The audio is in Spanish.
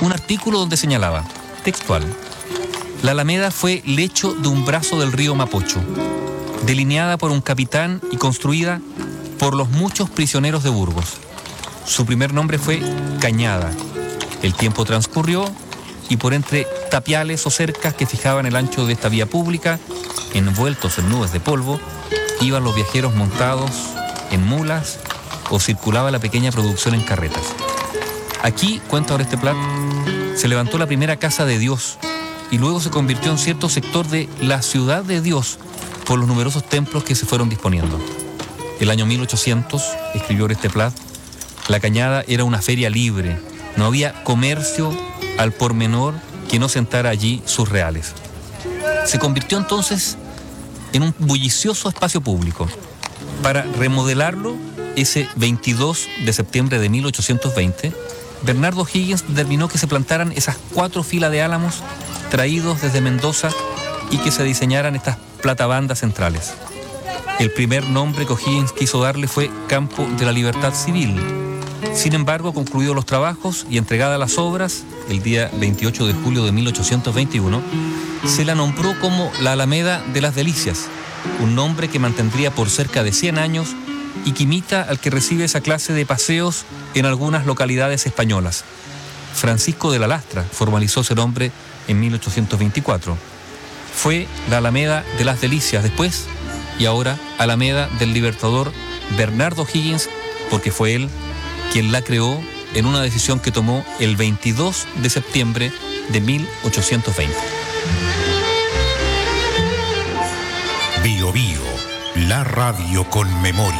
un artículo donde señalaba, textual: la Alameda fue lecho de un brazo del río Mapocho, delineada por un capitán y construida por los muchos prisioneros de Burgos. Su primer nombre fue Cañada. El tiempo transcurrió y por entre tapiales o cercas que fijaban el ancho de esta vía pública, envueltos en nubes de polvo, iban los viajeros montados en mulas o circulaba la pequeña producción en carretas. Aquí, cuenta Oreste Plat, se levantó la primera casa de Dios y luego se convirtió en cierto sector de la ciudad de Dios por los numerosos templos que se fueron disponiendo. El año 1800, escribió Oreste Plat, la Cañada era una feria libre, no había comercio al por menor que no sentara allí sus reales. Se convirtió entonces en un bullicioso espacio público. Para remodelarlo, ese 22 de septiembre de 1820, Bernardo Higgins determinó que se plantaran esas 4 filas de álamos traídos desde Mendoza y que se diseñaran estas platabandas centrales. El primer nombre que O'Higgins quiso darle fue Campo de la Libertad Civil. Sin embargo, concluidos los trabajos y entregadas las obras, el día 28 de julio de 1821, se la nombró como la Alameda de las Delicias, un nombre que mantendría por cerca de 100 años y que imita al que recibe esa clase de paseos en algunas localidades españolas. Francisco de la Lastra formalizó ese nombre en 1824. Fue la Alameda de las Delicias después y ahora Alameda del Libertador Bernardo Higgins, porque fue él quien la creó en una decisión que tomó el 22 de septiembre de 1820. Bio Bio, la radio con memoria.